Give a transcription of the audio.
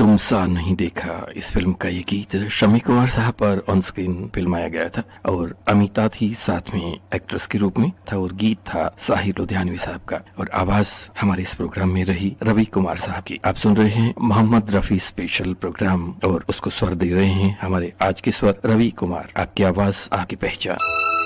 तुम सा नहीं देखा इस फिल्म का ये गीत शम्मी कुमार साहब पर ऑन स्क्रीन फिल्माया गया था और अमिता थी साथ में एक्ट्रेस के रूप में था और गीत था साहिर लुधियानवी साहब का और आवाज हमारे इस प्रोग्राम में रही रवि कुमार साहब की। आप सुन रहे हैं मोहम्मद रफी स्पेशल प्रोग्राम और उसको स्वर दे रहे हैं हमारे आज के स्वर रवि कुमार। आपकी आवाज आपकी पहचान।